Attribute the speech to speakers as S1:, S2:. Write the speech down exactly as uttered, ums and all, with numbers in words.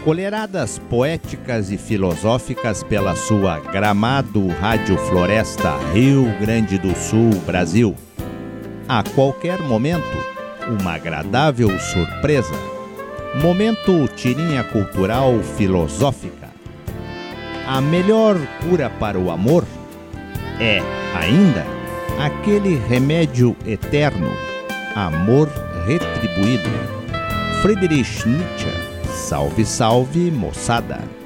S1: colheradas poéticas e filosóficas pela sua Gramado Rádio Floresta, Rio Grande do Sul, Brasil. A qualquer momento, uma agradável surpresa. Momento tirinha cultural filosófica. A melhor cura para o amor é, ainda, aquele remédio eterno, amor retribuído. Friedrich Nietzsche. Salve, salve, moçada!